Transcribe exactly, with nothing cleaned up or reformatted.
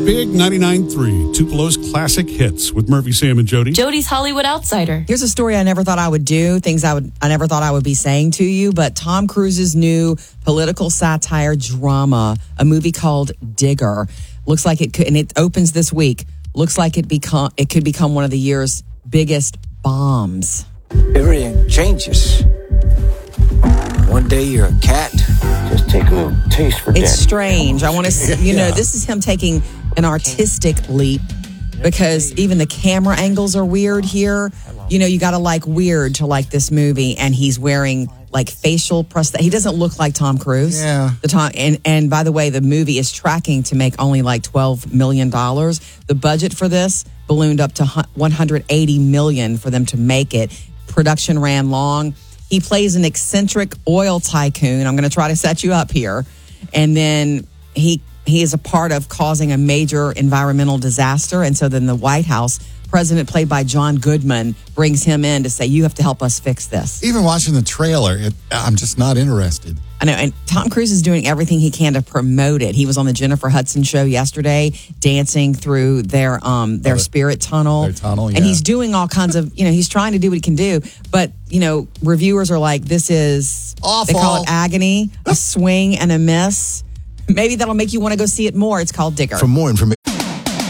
Big ninety-nine point three, Tupelo's classic hits with Murphy, Sam, and Jody. Jody's Hollywood Outsider. Here's a story I never thought I would do, things I would I never thought I would be saying to you, but Tom Cruise's new political satire drama, a movie called Digger, looks like it could, and it opens this week, looks like it become it could become one of the year's biggest bombs. Everything changes. One day you're a cat. Just take a little taste for It's daddy. strange. I want to, you know, Yeah. this is him taking an artistic leap because even the camera angles are weird here. You know, you got to like weird to like this movie, and he's wearing like facial prosthetic. He doesn't look like Tom Cruise. Yeah. The Tom and and by the way, the movie is tracking to make only like twelve million dollars. The budget for this ballooned up to one hundred eighty million dollars for them to make it. Production ran long. He plays an eccentric oil tycoon. I'm going to try to set you up here. And then he he is a part of causing a major environmental disaster. And so then the White House president, played by John Goodman, brings him in to say, you have to help us fix this. Even watching the trailer, it, I'm just not interested. I know, and Tom Cruise is doing everything he can to promote it. He was on the Jennifer Hudson show yesterday, dancing through their um their Oh, spirit tunnel. their tunnel, And yeah. he's doing all kinds of, you know, he's trying to do what he can do. But, you know, reviewers are like, this is, Awful. they call it agony, a swing and a miss. Maybe that'll make you want to go see it more. It's called Digger. For more information.